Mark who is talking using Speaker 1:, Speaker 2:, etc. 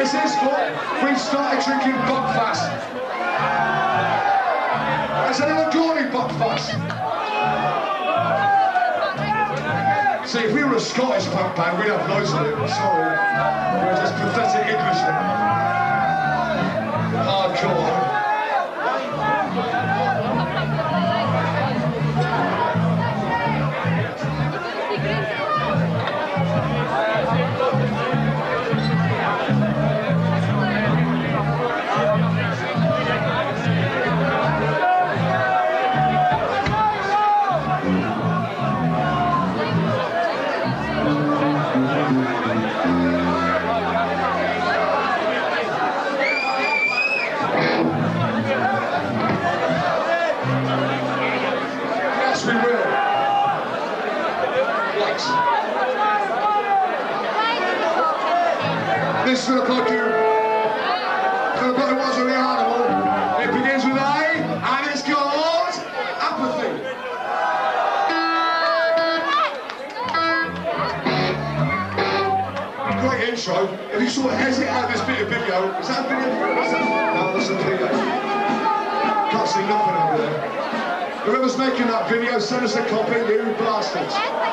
Speaker 1: this is for. We started drinking Buckfast. Has anyone got any Buckfast? See, if we were a Scottish punk band, we'd have loads of it. Sorry. We're just pathetic Englishmen. Hardcore. This is look like you. Look like it was a real animal. It begins with A, and it's called Apathy. Great intro. If you sort of hesitate at this bit of video, is that a video? No, that's a video. Can't see nothing over there. Whoever's making that video, send us a copy, you bastards.